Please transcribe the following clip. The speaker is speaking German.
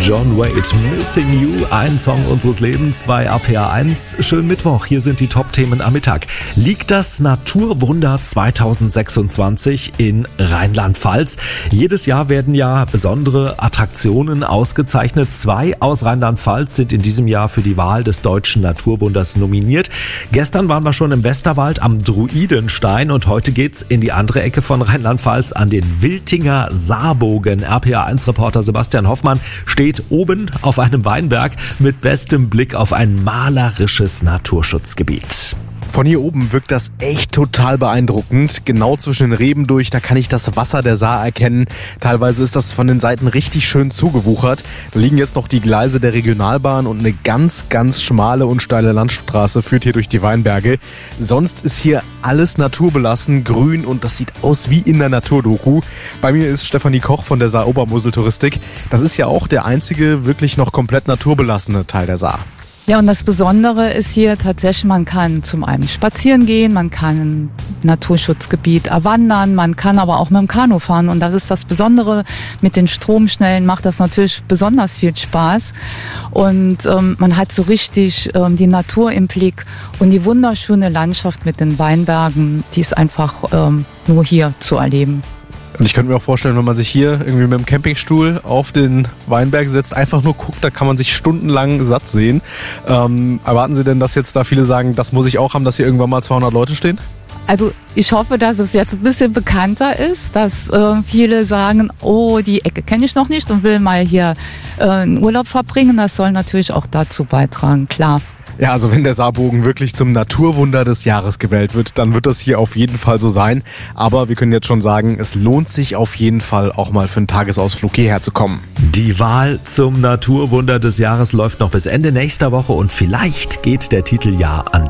John Wade, Missing You, ein Song unseres Lebens bei APA 1. Schönen Mittwoch, hier sind die Top-Themen am Mittag. Liegt das Naturwunder 2026 in Rheinland-Pfalz? Jedes Jahr werden ja besondere Attraktionen ausgezeichnet. 2 aus Rheinland-Pfalz sind in diesem Jahr für die Wahl des deutschen Naturwunders nominiert. Gestern waren wir schon im Westerwald am Druidenstein und heute geht's in die andere Ecke von Rheinland-Pfalz an den Wiltinger Saarbogen. RPA 1-Reporter Sebastian Hoffmann steht oben auf einem Weinberg mit bestem Blick auf ein malerisches Naturschutzgebiet. Von hier oben wirkt das echt total beeindruckend. Genau zwischen den Reben durch, da kann ich das Wasser der Saar erkennen. Teilweise ist das von den Seiten richtig schön zugewuchert. Da liegen jetzt noch die Gleise der Regionalbahn und eine ganz, ganz schmale und steile Landstraße führt hier durch die Weinberge. Sonst ist hier alles naturbelassen, grün und das sieht aus wie in der Naturdoku. Bei mir ist Stefanie Koch von der Saar-Obermosel-Touristik. Das ist ja auch der einzige wirklich noch komplett naturbelassene Teil der Saar. Ja, und das Besondere ist hier tatsächlich, man kann zum einen spazieren gehen, man kann ein Naturschutzgebiet erwandern, man kann aber auch mit dem Kanu fahren. Und das ist das Besondere. Mit den Stromschnellen macht das natürlich besonders viel Spaß. Und man hat so richtig die Natur im Blick und die wunderschöne Landschaft mit den Weinbergen, die ist einfach nur hier zu erleben. Und ich könnte mir auch vorstellen, wenn man sich hier irgendwie mit dem Campingstuhl auf den Weinberg setzt, einfach nur guckt, da kann man sich stundenlang satt sehen. Erwarten Sie denn, dass jetzt da viele sagen, das muss ich auch haben, dass hier irgendwann mal 200 Leute stehen? Also ich hoffe, dass es jetzt ein bisschen bekannter ist, dass viele sagen, oh, die Ecke kenne ich noch nicht und will mal hier einen Urlaub verbringen. Das soll natürlich auch dazu beitragen, klar. Ja, also wenn der Saarbogen wirklich zum Naturwunder des Jahres gewählt wird, dann wird das hier auf jeden Fall so sein. Aber wir können jetzt schon sagen, es lohnt sich auf jeden Fall auch mal für einen Tagesausflug hierher zu kommen. Die Wahl zum Naturwunder des Jahres läuft noch bis Ende nächster Woche und vielleicht geht der Titel ja an